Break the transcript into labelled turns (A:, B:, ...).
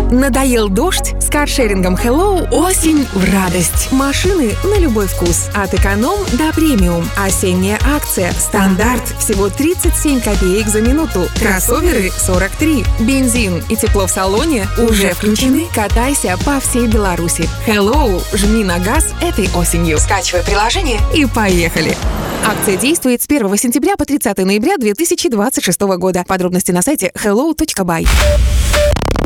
A: Надоел дождь? С каршерингом Hello осень в радость. Машины на любой вкус. От эконом до премиум. Осенняя акция. Стандарт. Всего 37 копеек за минуту. Кроссоверы 43. Бензин и тепло в салоне уже включены. Катайся по всей Беларуси. Hello. Жми на газ этой осенью. Скачивай приложение и поехали. Акция действует с 1 сентября по 30 ноября 2026 года. Подробности на сайте hello.by.